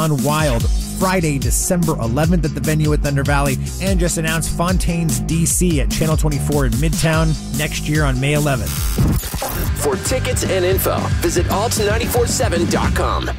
Gone Wild, Friday, December 11th at the venue at Thunder Valley, and just announced Fontaines DC at Channel 24 in Midtown next year on May 11th. For tickets and info, visit alt947.com.